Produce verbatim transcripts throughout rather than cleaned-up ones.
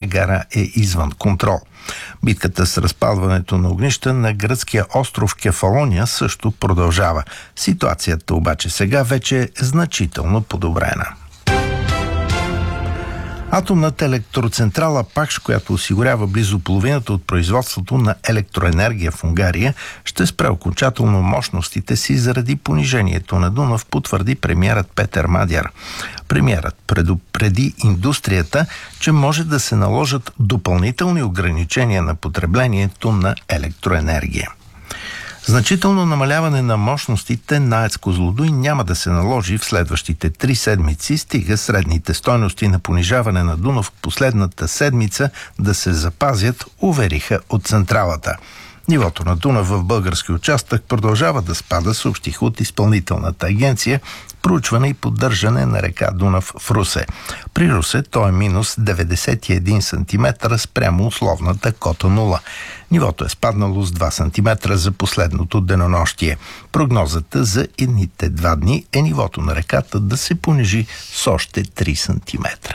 Ниагара е извън контрол. Битката с разпалването на огнища на гръцкия остров Кефалония също продължава. Ситуацията обаче сега вече е значително подобрена. Атомната електроцентрала Пакш, която осигурява близо половината от производството на електроенергия в Унгария, ще спре окончателно мощностите си заради понижението на Дунав, потвърди премиерът Петър Мадяр. Премиерът предупреди индустрията, че може да се наложат допълнителни ограничения на потреблението на електроенергия. Значително намаляване на мощностите на АЕЦ Козлодуй няма да се наложи в следващите три седмици, стига средните стойности на понижаване на Дунав в последната седмица да се запазят, увериха от централата. Нивото на Дунав в български участък продължава да спада, съобщиха от Изпълнителната агенция проучване и поддържане на река Дунав в Русе. При Русе то е минус деветдесет и един сантиметра спрямо условната кота нула. Нивото е спаднало с два сантиметра за последното денонощие. Прогнозата за едните два дни е нивото на реката да се понижи с още три сантиметра.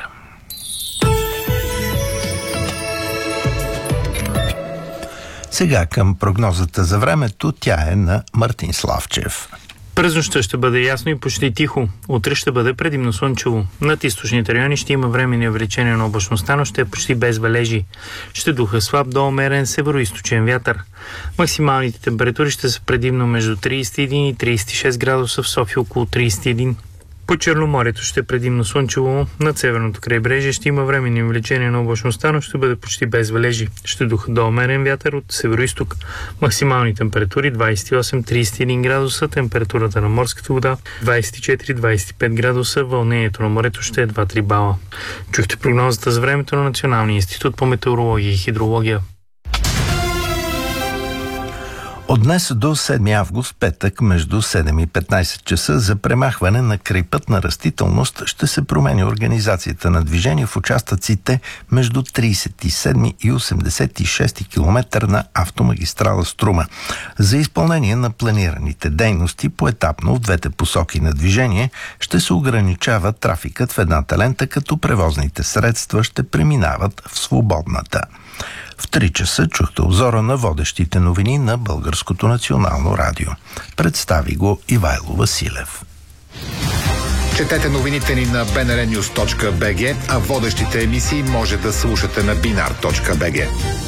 Сега към прогнозата за времето, тя е на Мартин Славчев. През нощта ще бъде ясно и почти тихо. Утре ще бъде предимно слънчево. Над източните райони ще има временни увеличения на облачността, но ще е почти без валежи. Ще духа слаб до умерен североизточен вятър. Максималните температури ще са предимно между тридесет и един и тридесет и шест градуса, в София около тридесет и един. По Черноморието ще е предимно слънчево, над северното крайбрежие ще има временни увеличения на облачността, но ще бъде почти без валежи. Ще духа до умерен вятър от североизток. Максимални температури двадесет и осем до тридесет и един градуса, температурата на морската вода двадесет и четири до двадесет и пет градуса, вълнението на морето ще е два до три бала. Чухте прогнозата за времето на Националния институт по метеорология и хидрология. От днес до седми август, петък, между седем и петнадесет часа за премахване на крайпътна растителност ще се промени организацията на движение в участъците между тридесет и седми и осемдесет и шести километър на автомагистрала Струма. За изпълнение на планираните дейности поетапно в двете посоки на движение ще се ограничава трафикът в едната лента, като превозните средства ще преминават в свободната. В три часа чухте обзора на водещите новини на Българското национално радио. Представи го Ивайло Василев. Четете новините ни на би ен ар нюз точка би джи, а водещите емисии може да слушате на бинар точка би джи.